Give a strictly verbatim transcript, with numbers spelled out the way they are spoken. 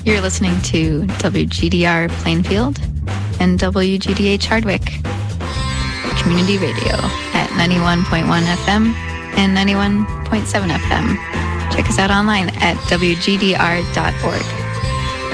You're listening to W G D R Plainfield and W G D H Hardwick Community Radio at ninety-one point one F M and ninety-one point seven F M. Check us out online at W G D R dot org.